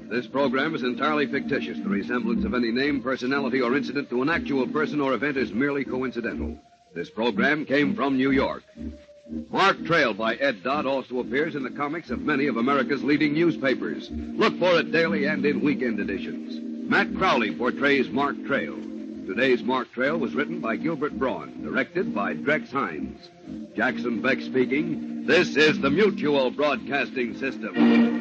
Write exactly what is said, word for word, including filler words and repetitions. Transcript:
This program is entirely fictitious. The resemblance of any name, personality, or incident to an actual person or event is merely coincidental. This program came from New York. Mark Trail by Ed Dodd also appears in the comics of many of America's leading newspapers. Look for it daily and in weekend editions. Matt Crowley portrays Mark Trail. Today's Mark Trail was written by Gilbert Braun, directed by Drex Hines. Jackson Beck speaking. This is the Mutual Broadcasting System.